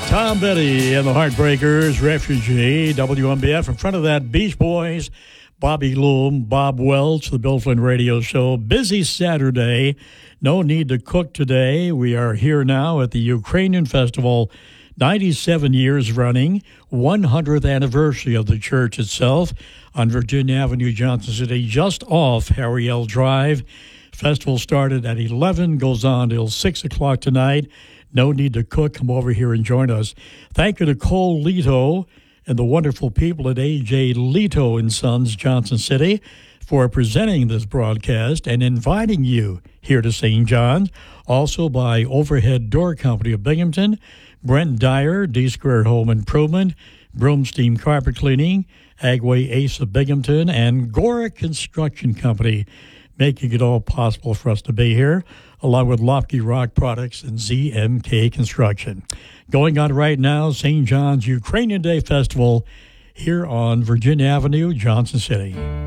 Tom Petty and the Heartbreakers, Refugee, WMBF. In front of that, Beach Boys, Bobby Loom, Bob Welch, the Bill Flynn Radio Show. Busy Saturday. No need to cook today. We are here now at the Ukrainian Festival, 97 years running, 100th anniversary of the church itself on Virginia Avenue, Johnson City, just off Harry L. Drive. Festival started at 11, goes on till 6 o'clock tonight. No need to cook. Come over here and join us. Thank you to Cole Leto and the wonderful people at A.J. Leto & Sons, Johnson City, for presenting this broadcast and inviting you here to St. John's. Also by Overhead Door Company of Binghamton, Brent Dyer, D-Squared Home Improvement, Broomstein Carpet Cleaning, Agway Ace of Binghamton, and Gora Construction Company, making it all possible for us to be here, along with Lofty Rock Products and ZMK Construction. Going on right now, St. John's Ukrainian Day Festival here on Virginia Avenue, Johnson City.